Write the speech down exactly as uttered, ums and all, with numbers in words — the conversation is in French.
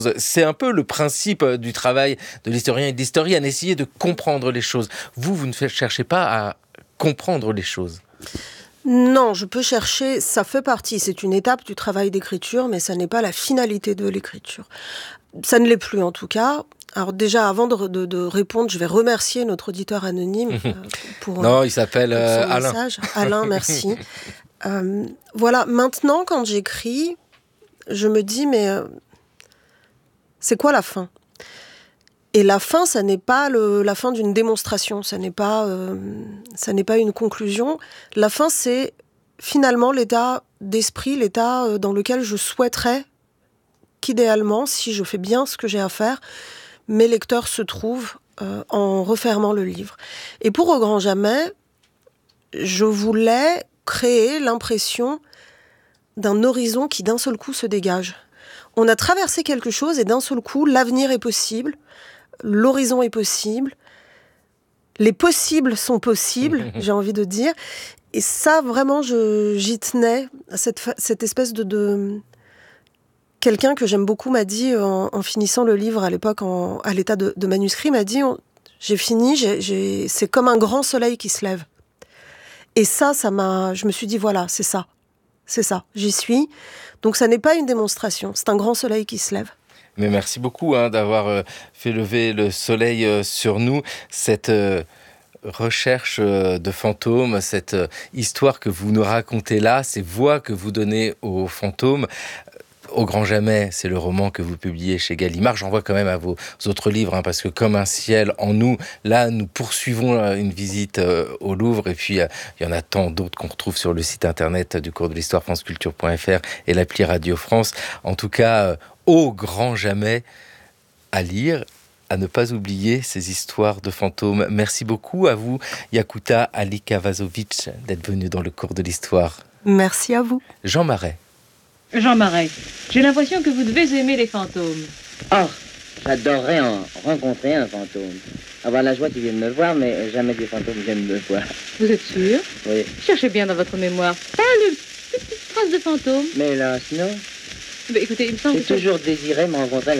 C'est un peu le principe du travail de l'historien et de l'historienne, essayer de comprendre les choses. Vous, vous ne cherchez pas à comprendre les choses. Non, je peux chercher, ça fait partie, c'est une étape du travail d'écriture, mais ça n'est pas la finalité de l'écriture. Ça ne l'est plus en tout cas. Alors déjà, avant de, de, de répondre, je vais remercier notre auditeur anonyme euh, pour, non, il s'appelle euh, Alain. Message. Alain, merci. euh, voilà, maintenant, quand j'écris, je me dis, mais euh, c'est quoi la fin ? Et la fin, ça n'est pas le, la fin d'une démonstration, ça n'est pas, euh, ça n'est pas une conclusion. La fin, c'est finalement l'état d'esprit, l'état dans lequel je souhaiterais qu'idéalement, si je fais bien ce que j'ai à faire, mes lecteurs se trouvent euh, en refermant le livre. Et pour Au Grand Jamais, je voulais créer l'impression d'un horizon qui d'un seul coup se dégage. On a traversé quelque chose et d'un seul coup, l'avenir est possible. L'horizon est possible, les possibles sont possibles, j'ai envie de dire. Et ça, vraiment, je, j'y tenais, cette, cette espèce de, de... Quelqu'un que j'aime beaucoup m'a dit, en, en finissant le livre à l'époque, en, à l'état de, de manuscrit, m'a dit, on, j'ai fini, j'ai, j'ai... c'est comme un grand soleil qui se lève. Et ça, ça m'a... Je me suis dit, voilà, c'est ça, c'est ça, j'y suis. Donc ça n'est pas une démonstration, c'est un grand soleil qui se lève. Mais merci beaucoup hein, d'avoir euh, fait lever le soleil euh, sur nous. Cette euh, recherche euh, de fantômes, cette euh, histoire que vous nous racontez là, ces voix que vous donnez aux fantômes. Au Grand Jamais, c'est le roman que vous publiez chez Gallimard. J'en vois quand même à vos autres livres, hein, parce que Comme un ciel en nous, là, nous poursuivons une visite euh, au Louvre. Et puis, il euh, y en a tant d'autres qu'on retrouve sur le site internet du cours de l'histoire franceculture point f r et l'appli Radio France. En tout cas, euh, Au Grand Jamais, à lire, à ne pas oublier ces histoires de fantômes. Merci beaucoup à vous, Yakuta Alikavazovic, d'être venu dans le cours de l'histoire. Merci à vous. Jean Marais. Jean Marais, j'ai l'impression que vous devez aimer les fantômes. Oh, j'adorerais en rencontrer un fantôme. Avoir la joie qu'il vienne me voir, mais jamais des fantômes viennent me voir. Vous êtes sûr ? Oui. Cherchez bien dans votre mémoire. Pas une petite trace de fantôme. Mais là, sinon... Bah, écoutez, il me semble J'ai que... toujours désiré me rencontrer